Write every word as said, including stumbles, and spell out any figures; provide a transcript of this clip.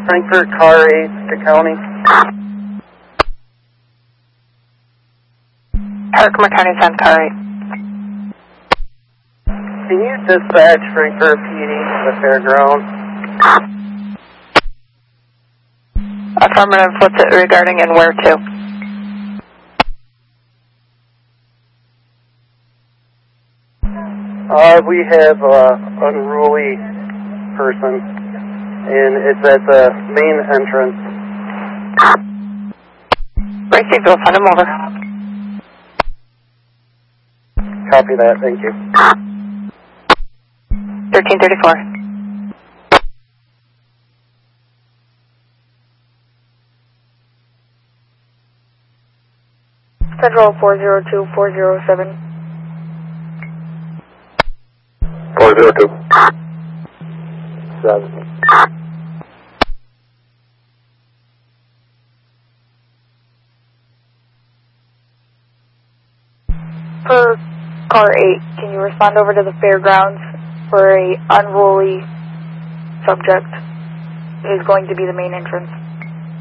Frankfurt, car eight to county. Herkimer County, send car eight. Can you dispatch Frankfurt P D to the fairground? Affirmative, what's it regarding and where to? Uh, we have an unruly person, and it's at the main entrance. Received, we'll send him over. Copy that, thank you. thirteen thirty-four. Central four zero two, four zero seven. four zero two. seven. Per car eight, can you respond over to the fairgrounds for a unruly subject? It is going to be the main entrance.